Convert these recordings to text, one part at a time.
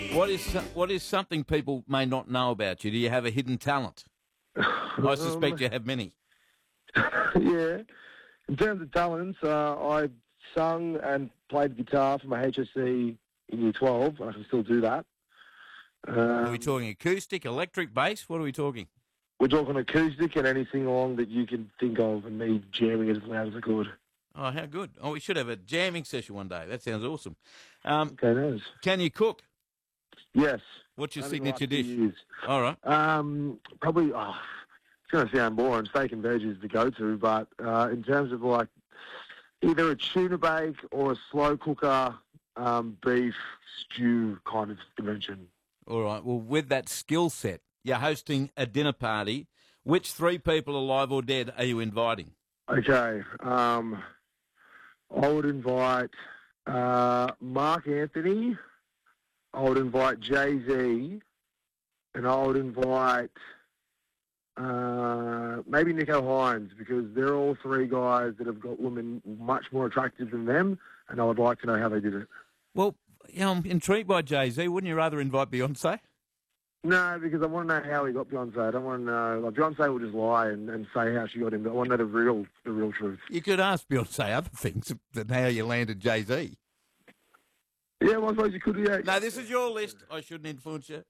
What is something people may not know about you? Do you have a hidden talent? I suspect you have many. Yeah. In terms of talents, I sung and played guitar for my HSC in Year 12, and I can still do that. Are we talking acoustic, electric, bass? What are we talking? We're talking acoustic and any sing-along that you can think of, and me jamming it as loud as I could. Oh, how good. Oh, we should have a jamming session one day. That sounds awesome. Okay, nice. Can you cook? Yes. What's your Only the signature last few dish? years. All right. Probably, it's going to sound boring. Steak and veg is the go-to, but in terms of like either a tuna bake or a slow cooker beef stew kind of invention. All right. Well, with that skill set, you're hosting a dinner party. Which 3 people, alive or dead, are you inviting? Okay. I would invite Mark Anthony. I would invite Jay-Z. And I would invite maybe Nico Hines, because they're all 3 guys that have got women much more attractive than them, and I would like to know how they did it. Well, I'm intrigued by Jay-Z. Wouldn't you rather invite Beyonce? No, because I want to know how he got Beyonce. I don't want to know. Like, Beyonce will just lie and say how she got him, but I want to know the real truth. You could ask Beyonce other things than how you landed Jay-Z. Yeah, well, I suppose you could, yeah. No, this is your list. I shouldn't influence you.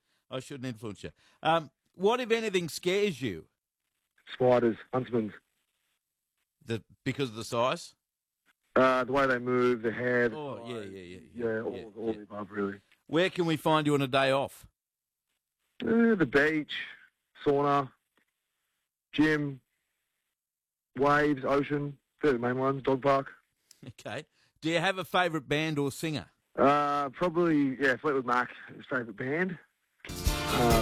What, if anything, scares you? Spiders, huntsmen. Because of the size? The way they move, the hair. Oh, Yeah, all the above, really. Where can we find you on a day off? The beach, sauna, gym, waves, ocean. They're the main ones. Dog park. Okay. Do you have a favourite band or singer? Probably, Fleetwood Mac, his favourite band.